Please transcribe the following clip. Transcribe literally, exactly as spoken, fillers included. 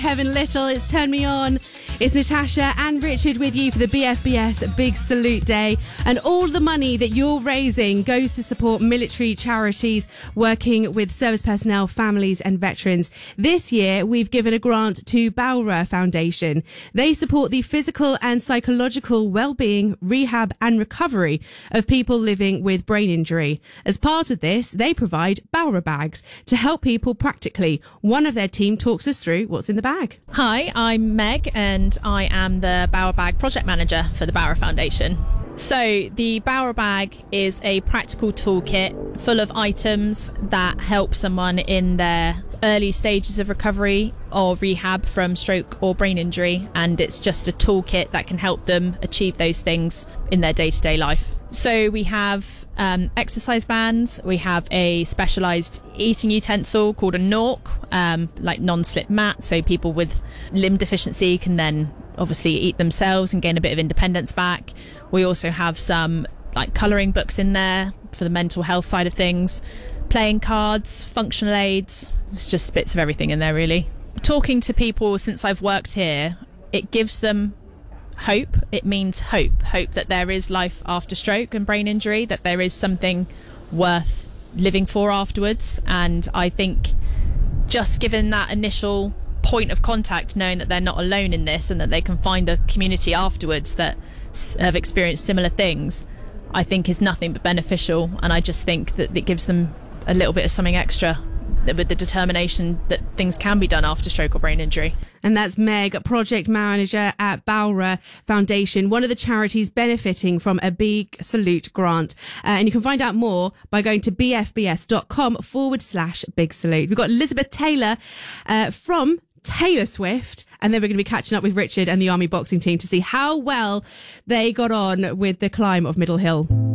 Kevin Little, it's Turn Me On. It's Natasha and Richard with you for the B F B S Big Salute Day. And all the money that you're raising goes to support military charities working with service personnel, families and veterans. This year, we've given a grant to Bowra Foundation. They support the physical and psychological well-being, rehab and recovery of people living with brain injury. As part of this, they provide Bowra bags to help people practically. One of their team talks us through what's in the bag. Hi, I'm Meg and I am the Bowra Bag Project Manager for the Bowra Foundation. So the Bowra Bag is a practical toolkit full of items that help someone in their early stages of recovery or rehab from stroke or brain injury, and it's just a toolkit that can help them achieve those things in their day-to-day life. So we have um, exercise bands, we have a specialised eating utensil called a N O R C, um, like non-slip mat, so people with limb deficiency can then obviously eat themselves and gain a bit of independence back. We also have some like colouring books in there for the mental health side of things, playing cards, functional aids. It's just bits of everything in there, really. Talking to people since I've worked here, it gives them hope. It means hope. Hope that there is life after stroke and brain injury, that there is something worth living for afterwards. And I think just given that initial point of contact, knowing that they're not alone in this and that they can find a community afterwards that have experienced similar things, I think is nothing but beneficial. And I just think that it gives them a little bit of something extra with the determination that things can be done after stroke or brain injury. And that's Meg, Project Manager at Bowra Foundation, one of the charities benefiting from a Big Salute grant. Uh, and you can find out more by going to bfbs.com forward slash Big Salute. We've got Elizabeth Taylor uh, from Taylor Swift, and then we're going to be catching up with Richard and the Army boxing team to see how well they got on with the climb of Middle Hill.